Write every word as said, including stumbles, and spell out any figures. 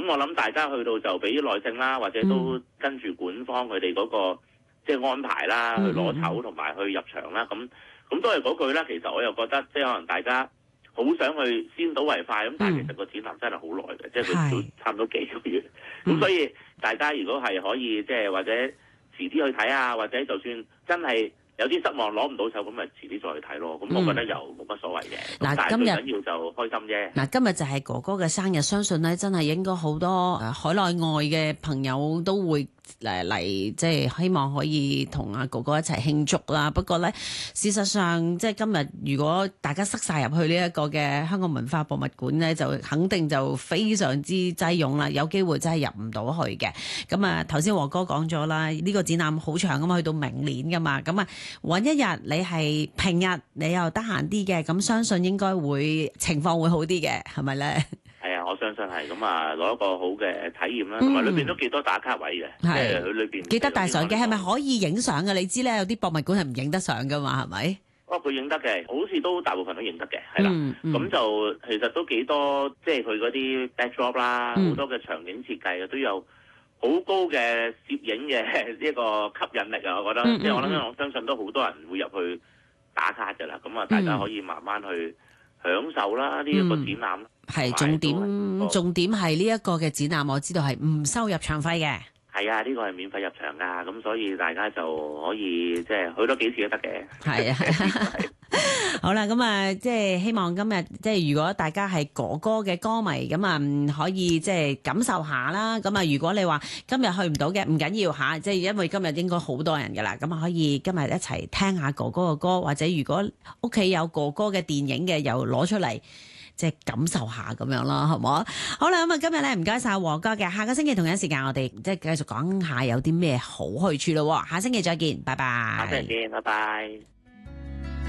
咁我諗大家去到就俾啲耐性啦，或者都跟住管方佢哋嗰個即係安排啦，去攞籌同埋去入場啦。咁咁都係嗰句啦。其實我又覺得即係可能大家好想去先睹為快，咁但係其實個展覽真係好耐嘅，即係佢都差唔多幾個月。咁所以大家如果係可以即係或者遲啲去睇啊，或者就算真係有啲失望攞唔到手，咁咪遲啲再去睇咯。咁我覺得又冇乜所謂嘅。嗱、嗯，但係最緊要就開心啫。 嗱，今日就係哥哥嘅生日，相信咧真係應該好多誒海內外嘅朋友都會誒嚟，即係希望可以同阿哥哥一齊慶祝啦。不過咧，事實上即係今日如果大家塞晒入去呢一個嘅香港文化博物館咧，就肯定就非常之擠擁啦，有機會真係入唔到去嘅。咁啊，頭先和哥講咗啦，呢個展覽好長噶嘛，去到明年噶嘛。咁啊，揾一日你係平日你又得閒啲嘅，咁相信應該會情況會好啲嘅，係咪咧？ 係啊，我相信係咁啊，攞一個好嘅體驗啦，同埋裏邊都幾多打卡位嘅，即係佢裏邊記得帶相機，係咪可以影相嘅？你知咧，有啲博物館係唔影得相噶嘛，係咪？ 哦，佢影得嘅，好似都大部分都影得嘅，係啦。咁、嗯嗯、就其實都幾多，即係佢嗰啲 backdrop 啦，好、嗯、多嘅場景設計嘅都有好高嘅攝影嘅呢個吸引力啊！我覺得，嗯嗯、即係我諗，我相信都好多人會入去打卡㗎啦。咁啊，大家可以慢慢去享受啦呢一、嗯、個展覽。 係重點，重點係呢一個嘅展覽，我知道係唔收入場費嘅。 係啊，呢、這個係免費入場㗎，咁所以大家就可以即係去多幾次都得嘅。係啊， 好啦，咁啊，即係希望今日即係如果大家係哥哥嘅歌迷，咁啊可以即係感受下啦。咁啊，如果你話今日去唔到嘅，唔緊要嚇，即係因為今日應該好多人㗎啦。咁啊，可以今日一齊聽下哥哥嘅歌，或者如果屋企有哥哥嘅電影嘅，又攞出嚟。即係感受下咁樣咯，好唔好？好啦，咁啊今日咧唔該晒和哥嘅，下個星期同樣時間我哋即係繼續講下有啲咩好去處咯。下星期再見，拜拜。 下星期見，拜拜。